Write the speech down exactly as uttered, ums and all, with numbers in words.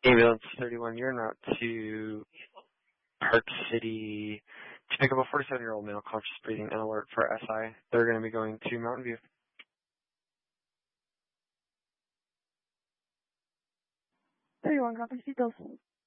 Ambulance thirty-one, you're en route to Park City to pick up a forty-seven-year-old male conscious breathing and alert for S I. They're going to be going to Mountain View. thirty-one, copy, seatbelts.